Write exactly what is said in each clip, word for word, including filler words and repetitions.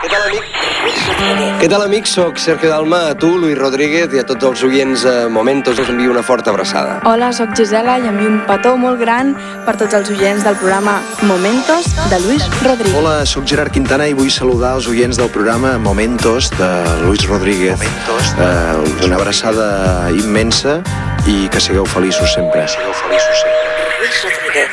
Què tal, amic? Què tal, amic? Soc Sergio Dalma, a tu, Luis Rodríguez, i a tots els oients a Momentos us envio una forta abraçada. Hola, sóc Gisela i envio un petó molt gran per tots els oients del programa Momentos de Luis Rodríguez. Hola, sóc Gerard Quintana i vull saludar els oients del programa Momentos de Luis Rodríguez. Momentos. Eh, una abraçada immensa i que sigueu feliços sempre. Que sigueu feliços sempre. Luis Rodríguez.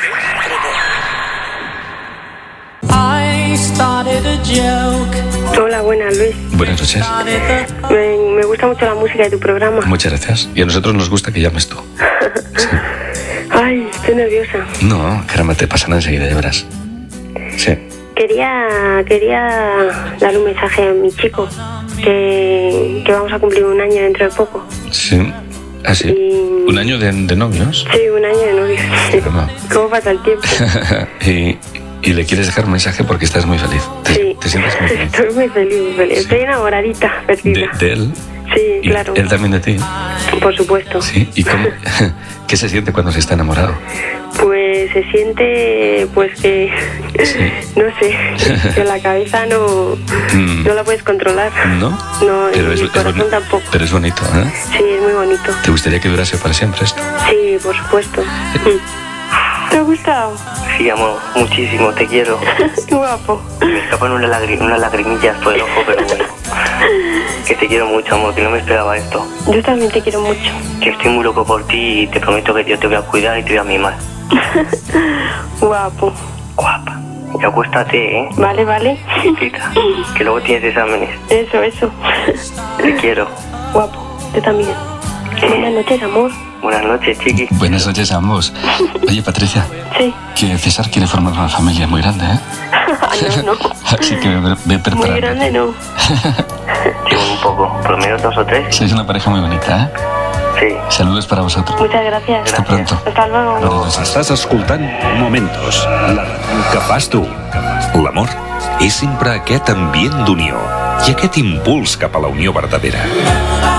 I started a joke. Hola, buenas, Luis. Buenas noches. Me, me gusta mucho la música de tu programa. Muchas gracias. Y a nosotros nos gusta que llames tú. Sí. Ay, estoy nerviosa. No, caramba, te pasará enseguida, ya verás. Sí. Quería, quería dar un mensaje a mi chico, que, que vamos a cumplir un año dentro de poco. Sí. ¿Ah, sí? Y... ¿Un año de, de novios? Sí, un año de novios. Caramba. ¿Cómo pasa el tiempo? y, y le quieres dejar un mensaje porque estás muy feliz. Te, Sí. te sientes muy feliz. Estoy muy feliz, muy feliz. Sí. Estoy enamoradita, perdida. De, de él. Sí, Y claro. él también de ti. Por supuesto. Sí. ¿Y cómo, qué se siente cuando se está enamorado? Pues se siente, pues que, Sí. no sé, que la cabeza no, Mm. no la puedes controlar. ¿No? No, Pero y es, el es corazón boni- tampoco. Pero es bonito, ¿eh? Sí, es muy bonito. ¿Te gustaría que durase para siempre esto? Sí, por supuesto. Mm. ¿Te ha gustado? Sí, amor, muchísimo, te quiero. Qué guapo. Me escapan unas, lagri- unas lagrimillas por el ojo, pero bueno. Que te quiero mucho, amor, que no me esperaba esto. Yo también te quiero mucho. Que estoy muy loco por ti y te prometo que yo te voy a cuidar y te voy a mimar. Guapo. Guapa. Y acuéstate, ¿eh? Vale, vale. Chiquitita, que luego tienes exámenes. Eso, eso. Te quiero. Guapo. Yo también. Buenas noches, amor. Buenas noches, chiqui. Buenas noches a ambos. Oye, Patricia, Sí. que César quiere formar una familia muy grande, ¿eh? no, no. Así que ve, ve Muy preparando. grande, no. Sí, un poco, por lo menos dos o tres. Sois una pareja muy bonita, ¿eh? Sí. Saludos para vosotros. Muchas gracias. Hasta pronto. Hasta luego. Buenas noches. Estàs escoltant Momentos, la ràdio que fas tu. L'amor és sempre aquest ambient d'unió i aquest impuls cap a la unió verdadera.